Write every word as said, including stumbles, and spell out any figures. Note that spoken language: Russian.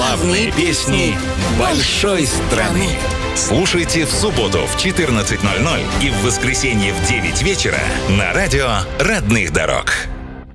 Славные песни большой страны. Слушайте в субботу в четырнадцать ноль ноль и в воскресенье в девять вечера на радио «Родных дорог».